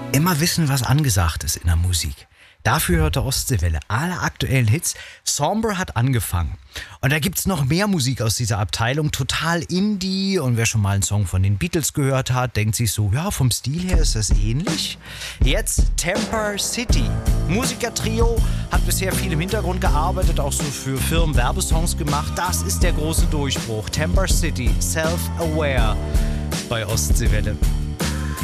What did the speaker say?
Immer wissen, was angesagt ist in der Musik. Dafür hörte Ostseewelle alle aktuellen Hits. Somber hat angefangen. Und da gibt's noch mehr Musik aus dieser Abteilung. Total Indie. Und wer schon mal einen Song von den Beatles gehört hat, denkt sich so, ja, vom Stil her ist das ähnlich. Jetzt Temper City. Musikertrio, hat bisher viel im Hintergrund gearbeitet, auch so für Firmen Werbesongs gemacht. Das ist der große Durchbruch. Temper City, Self-Aware bei Ostseewelle.